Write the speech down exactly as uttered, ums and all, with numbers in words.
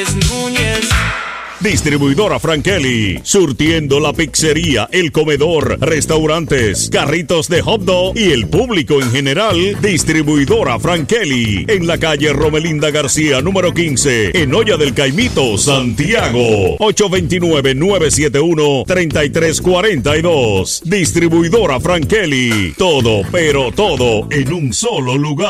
Núñez. Distribuidora Frankeli, surtiendo la pizzería, el comedor, restaurantes, carritos de hot dog y el público en general. Distribuidora Frankeli, en la calle Romelinda García, número quince, en Olla del Caimito, Santiago. ocho dos nueve, nueve siete uno, tres tres cuatro dos. Distribuidora Frankeli, todo, pero todo en un solo lugar.